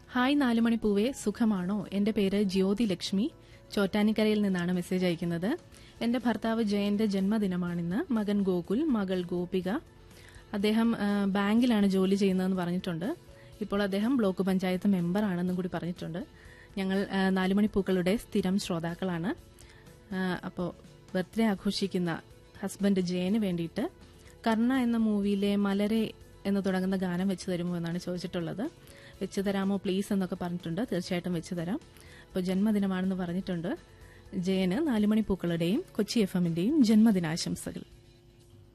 Hi നാലുമണി പൂവേ, സുഖമാണോ? എന്റെ പേര് ജ്യോതി ലക്ഷ്മി, ചോറ്റാനിക്കരയിൽ നിന്നാണ് മെസ്സേജ് അയക്കുന്നത്. എന്റെ ഭർത്താവ് ജയന്റെ ജന്മദിനമാണിന്ന്. മകൻ ഗോകുൽ, മകൾ ഗോപിക. അദ്ദേഹം ബാങ്കിലാണ് ജോലി ചെയ്യുന്നതെന്ന് പറഞ്ഞിട്ടുണ്ട്. ഇപ്പോൾ അദ്ദേഹം ബ്ലോക്ക് പഞ്ചായത്ത് മെമ്പറാണെന്നും കൂടി പറഞ്ഞിട്ടുണ്ട്. ഞങ്ങൾ നാലുമണിപ്പൂക്കളുടെ സ്ഥിരം ശ്രോതാക്കളാണ്. അപ്പോൾ ബർത്ത്ഡേ ആഘോഷിക്കുന്ന ഹസ്ബൻഡ് ജയന് വേണ്ടിയിട്ട് കർണ എന്ന മൂവിയിലെ മലരെ എന്ന് തുടങ്ങുന്ന ഗാനം വെച്ച് തരുമോ എന്നാണ് ചോദിച്ചിട്ടുള്ളത്. വെച്ച് തരാമോ പ്ലീസ് എന്നൊക്കെ പറഞ്ഞിട്ടുണ്ട്. തീർച്ചയായിട്ടും വെച്ച് തരാം. അപ്പോൾ ജന്മദിനമാണെന്ന് പറഞ്ഞിട്ടുണ്ട്. ജയന് നാലുമണിപ്പൂക്കളുടെയും കൊച്ചി FM-ന്റെയും ജന്മദിനാശംസകൾ.